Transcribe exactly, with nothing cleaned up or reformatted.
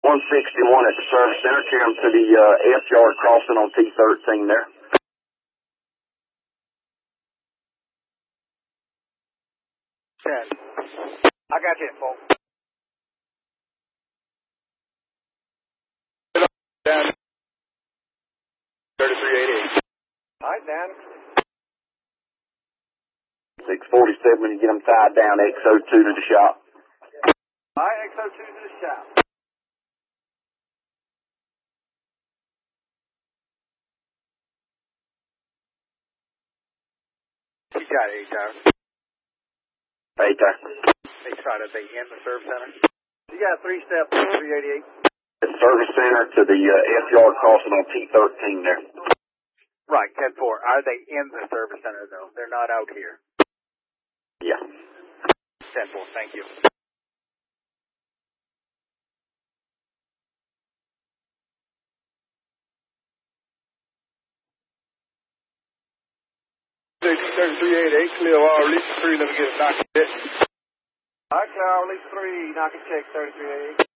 one sixty-one at the service center. Carry them to the uh, F yard crossing on T thirteen there. ten. I got you, folks. Dan. thirty-three eighty-eight. All right, Dan. six forty-seven, when you get them tied down, X O two to the shop. All right, X O two to the shop. You got eight tower. Eight there. Eight side, are they in the service center? You got three steps, three eighty-eight. At the service center to the uh, F yard crossing on T thirteen there. Right, ten four. Are they in the service center, though? They're not out here. Yeah. ten four, thank you. thirty-three eighty-eight, clear R, release three, let me get a knock hit. All right, Carl, release three, knock and check, thirty-three eighty-eight.